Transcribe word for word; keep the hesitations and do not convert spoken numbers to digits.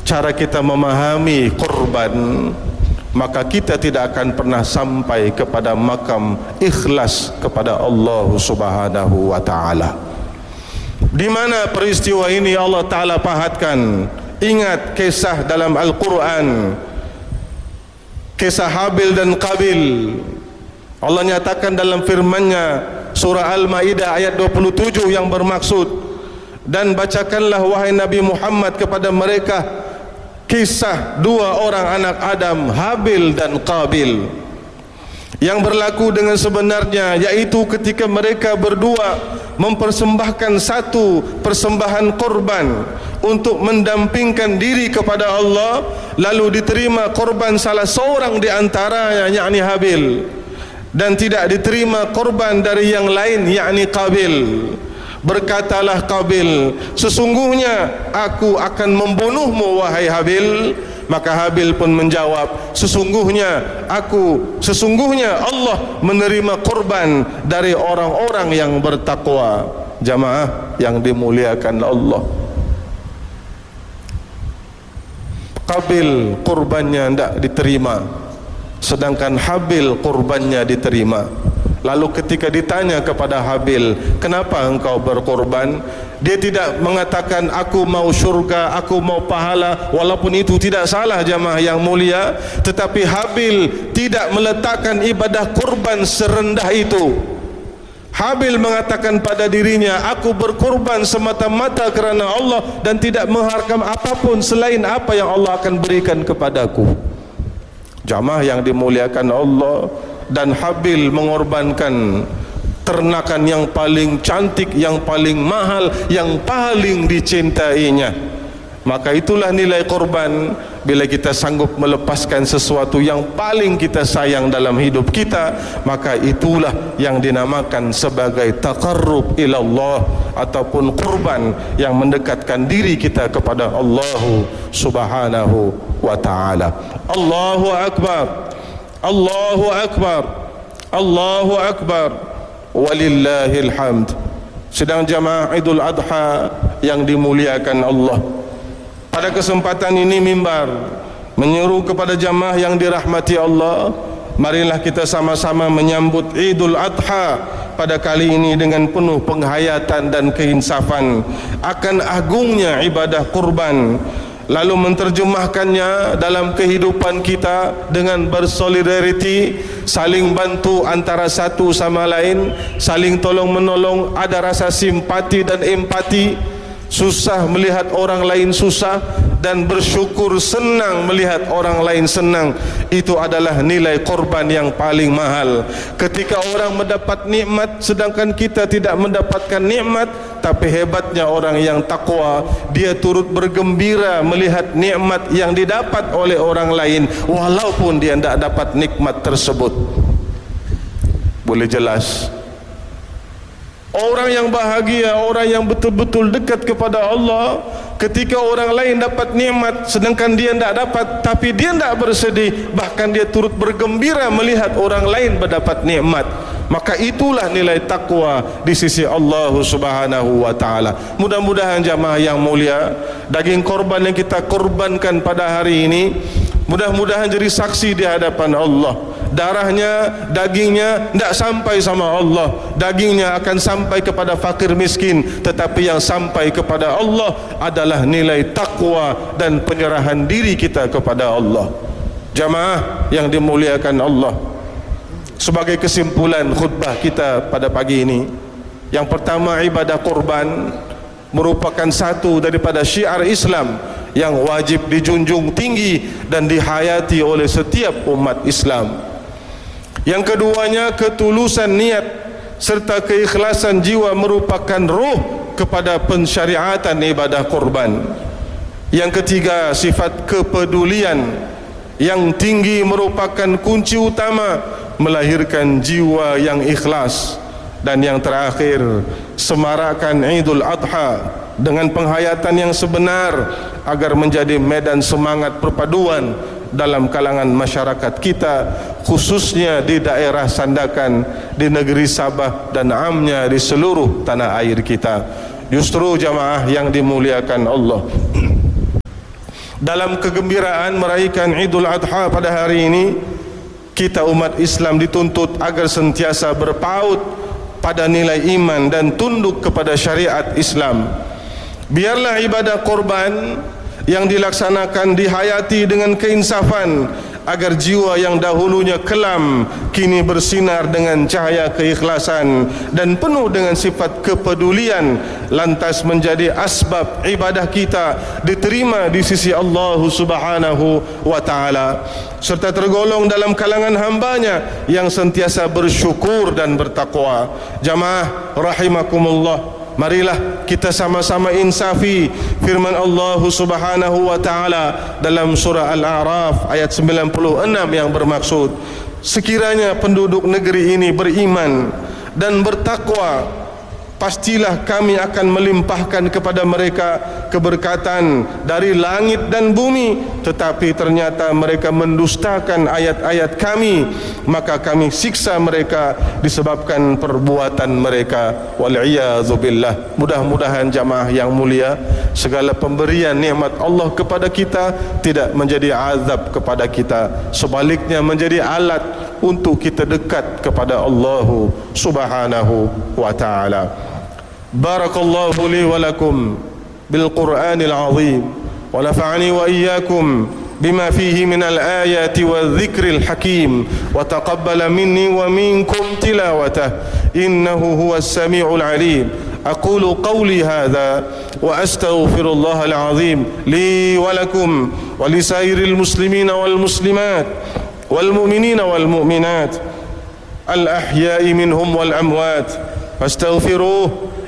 cara kita memahami korban, maka kita tidak akan pernah sampai kepada makam ikhlas kepada Allah Subhanahu wa taala. Di mana peristiwa ini Allah taala pahatkan? Ingat kisah dalam Al-Quran, kisah Habil dan Qabil. Allah nyatakan dalam firman-Nya surah Al-Maidah ayat dua puluh tujuh yang bermaksud, dan bacakanlah wahai Nabi Muhammad kepada mereka kisah dua orang anak Adam, Habil dan Qabil, yang berlaku dengan sebenarnya, yaitu ketika mereka berdua mempersembahkan satu persembahan korban untuk mendampingkan diri kepada Allah, lalu diterima korban salah seorang di antaranya, yakni Habil, dan tidak diterima korban dari yang lain, yakni Qabil. Berkatalah Qabil, sesungguhnya aku akan membunuhmu wahai Habil. Maka Habil pun menjawab, sesungguhnya aku, sesungguhnya Allah menerima korban dari orang-orang yang bertakwa. Jamaah yang dimuliakan Allah, Qabil korbannya tidak diterima, sedangkan Habil korbannya diterima. Lalu ketika ditanya kepada Habil, kenapa engkau berkorban? Dia tidak mengatakan aku mau syurga, aku mau pahala, walaupun itu tidak salah jamaah yang mulia. Tetapi Habil tidak meletakkan ibadah korban serendah itu. Habil mengatakan pada dirinya, aku berkorban semata-mata kerana Allah dan tidak mengharapkan apapun selain apa yang Allah akan berikan kepadaku. Jamaah yang dimuliakan Allah, dan Habil mengorbankan ternakan yang paling cantik, yang paling mahal, yang paling dicintainya. Maka itulah nilai korban. Bila kita sanggup melepaskan sesuatu yang paling kita sayang dalam hidup kita, maka itulah yang dinamakan sebagai taqarrub ilallah, ataupun korban yang mendekatkan diri kita kepada Allah Subhanahu wa ta'ala. Allahu Akbar, Allahu Akbar, Allahu Akbar, walillahil hamd. Sedang jamaah Idul Adha yang dimuliakan Allah, pada kesempatan ini mimbar menyeru kepada jamaah yang dirahmati Allah, marilah kita sama-sama menyambut Idul Adha pada kali ini dengan penuh penghayatan dan keinsafan akan agungnya ibadah kurban, lalu menerjemahkannya dalam kehidupan kita dengan bersolidariti, saling bantu antara satu sama lain, saling tolong menolong, ada rasa simpati dan empati, susah melihat orang lain susah, dan bersyukur senang melihat orang lain senang. Itu adalah nilai korban yang paling mahal. Ketika orang mendapat nikmat sedangkan kita tidak mendapatkan nikmat, tapi hebatnya orang yang takwa, dia turut bergembira melihat nikmat yang didapat oleh orang lain walaupun dia tidak dapat nikmat tersebut. Boleh jelas, orang yang bahagia, orang yang betul-betul dekat kepada Allah, ketika orang lain dapat nikmat sedangkan dia tidak dapat, tapi dia tidak bersedih, bahkan dia turut bergembira melihat orang lain mendapat nikmat. Maka itulah nilai takwa di sisi Allah Subhanahu wa ta'ala. Mudah-mudahan jamaah yang mulia, daging korban yang kita korbankan pada hari ini, mudah-mudahan jadi saksi di hadapan Allah. Darahnya, dagingnya tidak sampai sama Allah, dagingnya akan sampai kepada fakir miskin, tetapi yang sampai kepada Allah adalah nilai takwa dan penyerahan diri kita kepada Allah. Jamaah yang dimuliakan Allah, sebagai kesimpulan khutbah kita pada pagi ini, yang pertama, ibadah korban merupakan satu daripada syiar Islam yang wajib dijunjung tinggi dan dihayati oleh setiap umat Islam. Yang keduanya, ketulusan niat serta keikhlasan jiwa merupakan ruh kepada pensyariatan ibadah korban. Yang ketiga, sifat kepedulian yang tinggi merupakan kunci utama melahirkan jiwa yang ikhlas. Dan yang terakhir, semarakkan Idul Adha dengan penghayatan yang sebenar agar menjadi medan semangat perpaduan dalam kalangan masyarakat kita, khususnya di daerah Sandakan, di negeri Sabah dan amnya di seluruh tanah air kita. Justru jamaah yang dimuliakan Allah, dalam kegembiraan meraihkan Idul Adha pada hari ini, kita umat Islam dituntut agar sentiasa berpaut pada nilai iman dan tunduk kepada syariat Islam. Biarlah ibadah korban yang dilaksanakan dihayati dengan keinsafan, agar jiwa yang dahulunya kelam kini bersinar dengan cahaya keikhlasan dan penuh dengan sifat kepedulian, lantas menjadi asbab ibadah kita diterima di sisi Allah Subhanahu wa ta'ala, serta tergolong dalam kalangan hambanya yang sentiasa bersyukur dan bertakwa. Jamaah rahimakumullah, marilah kita sama-sama insafi firman Allah Subhanahu wa ta'ala dalam surah Al-A'raf ayat sembilan puluh enam yang bermaksud, sekiranya penduduk negeri ini beriman dan bertakwa, pastilah kami akan melimpahkan kepada mereka keberkatan dari langit dan bumi, tetapi ternyata mereka mendustakan ayat-ayat kami, maka kami siksa mereka disebabkan perbuatan mereka. Wal'iyadzubillah. Mudah-mudahan jamaah yang mulia, segala pemberian nikmat Allah kepada kita tidak menjadi azab kepada kita, sebaliknya menjadi alat untuk kita dekat kepada Allah Subhanahu wa ta'ala. Barakallahu li wa lakum bil Qur'anil azim wa nafa'ani wa iyyakum bima fihi min al-ayati wa dhikril hakim wa taqabbala minni wa minkum tilawatah innahu huwas sami'ul alim. أقول قولي هذا وأستغفر الله العظيم لي ولكم ولسائر المسلمين والمسلمات والمؤمنين والمؤمنات الأحياء منهم والأموات فاستغفروه